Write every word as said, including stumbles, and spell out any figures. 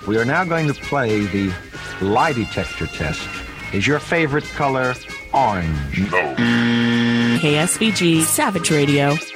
We are now going to play the lie detector test. Is your favorite color orange? No. K S V G Savage Radio.